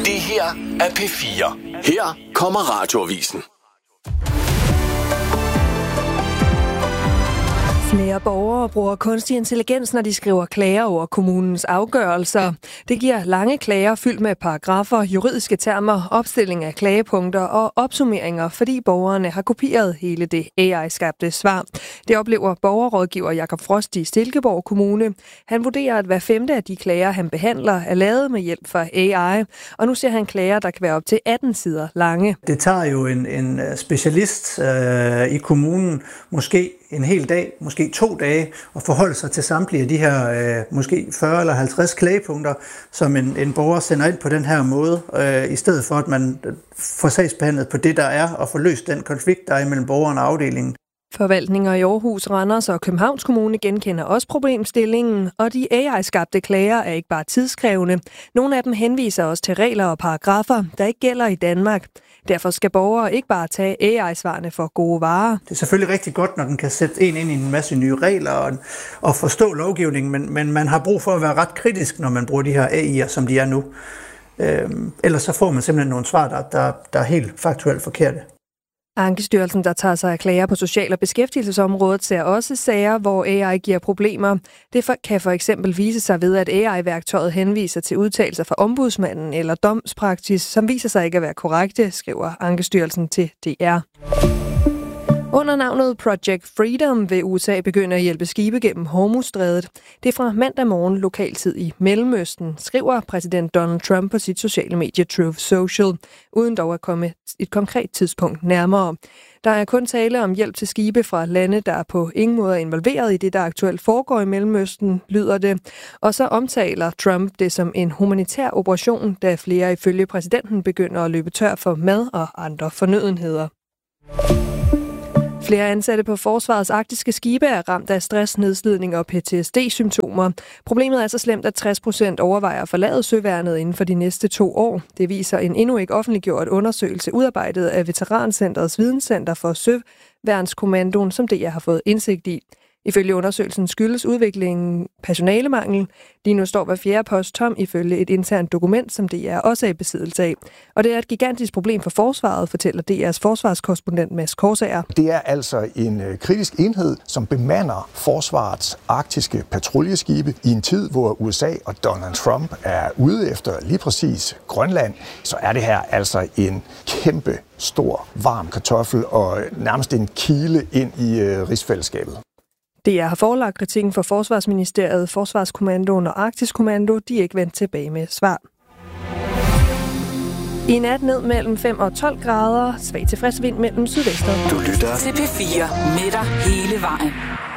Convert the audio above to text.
Det her er P4. Her kommer Radioavisen. Flere borgere bruger kunstig intelligens, når de skriver klager over kommunens afgørelser. Det giver lange klager fyldt med paragrafer, juridiske termer, opstilling af klagepunkter og opsummeringer, fordi borgerne har kopieret hele det AI-skabte svar. Det oplever borgerrådgiver Jakob Frost i Silkeborg Kommune. Han vurderer, at hver femte af de klager, han behandler, er lavet med hjælp fra AI, og nu ser han klager, der kan være op til 18 sider lange. Det tager jo en specialist i kommunen måske en hel dag, måske 2 dage, og forholde sig til samtlige af de her måske 40 eller 50 klagepunkter, som en borger sender ind på den her måde, i stedet for at man får sagsbehandlet på det, der er, og får løst den konflikt, der er imellem borgeren og afdelingen. Forvaltninger i Aarhus, Randers og Københavns Kommune genkender også problemstillingen, og de AI-skabte klager er ikke bare tidskrævende. Nogle af dem henviser også til regler og paragrafer, der ikke gælder i Danmark. Derfor skal borgere ikke bare tage AI-svarene for gode varer. Det er selvfølgelig rigtig godt, når den kan sætte en ind i en masse nye regler og forstå lovgivningen, men man har brug for at være ret kritisk, når man bruger de her AI'er, som de er nu. Ellers så får man simpelthen nogle svar, der er helt faktuelt forkerte. Ankestyrelsen, der tager sig af klager på social- og beskæftigelsesområdet, ser også sager, hvor AI giver problemer. Det kan for eksempel vise sig ved, at AI-værktøjet henviser til udtalelser fra ombudsmanden eller domspraksis, som viser sig ikke at være korrekte, skriver Ankestyrelsen til DR. Under navnet Project Freedom vil USA begynde at hjælpe skibe gennem Hormuzstrædet. Det er fra mandag morgen lokaltid i Mellemøsten, skriver præsident Donald Trump på sit sociale medie Truth Social, uden dog at komme et konkret tidspunkt nærmere. Der er kun tale om hjælp til skibe fra lande, der på ingen måde er involveret i det, der aktuelt foregår i Mellemøsten, lyder det. Og så omtaler Trump det som en humanitær operation, da flere ifølge præsidenten begynder at løbe tør for mad og andre fornødenheder. Flere ansatte på forsvarets arktiske skibe er ramt af stress, nedslidning og PTSD-symptomer. Problemet er så slemt, at 60% overvejer at forlade søværnet inden for de næste 2 år. Det viser en endnu ikke offentliggjort undersøgelse udarbejdet af Veterancenterets Videnscenter for Søværnskommandoen, som DR har fået indsigt i. Ifølge undersøgelsen skyldes udviklingen personalemangel. Lige nu står hver 4. post tom ifølge et internt dokument, som DR også er i besiddelse af. Og det er et gigantisk problem for forsvaret, fortæller DR's forsvarskorrespondent Mads Korsager. Det er altså en kritisk enhed, som bemander forsvarets arktiske patruljeskibe i en tid, hvor USA og Donald Trump er ude efter lige præcis Grønland. Så er det her altså en kæmpe stor varm kartoffel og nærmest en kile ind i rigsfællesskabet. DR har forelagt kritikken for Forsvarsministeriet, Forsvarskommandoen og Arktisk Kommando. De er ikke vendt tilbage med svar. I nat ned mellem 5 og 12 grader. Svag til frisk vind mellem sydvest og Du lytter til P4 med dig hele vejen.